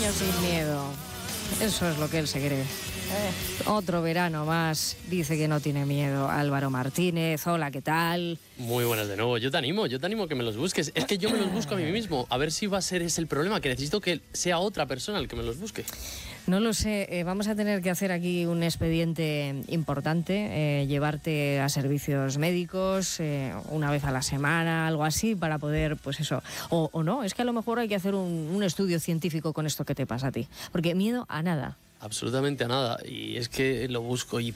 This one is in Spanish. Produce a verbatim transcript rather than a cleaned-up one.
año sin miedo. Eso es lo que él se cree. Eh, otro verano más. Dice que no tiene miedo. Álvaro Martínez, hola, ¿qué tal? Muy buenas de nuevo. Yo te animo, yo te animo a que me los busques. Es que yo me los busco a mí mismo. A ver si va a ser ese el problema, que necesito que sea otra persona el que me los busque. No lo sé, eh, vamos a tener que hacer aquí un expediente importante, eh, llevarte a servicios médicos eh, una vez a la semana, algo así, para poder, pues eso, o, o no, es que a lo mejor hay que hacer un, un estudio científico con esto que te pasa a ti, porque miedo a nada. Absolutamente a nada. Y es que lo busco y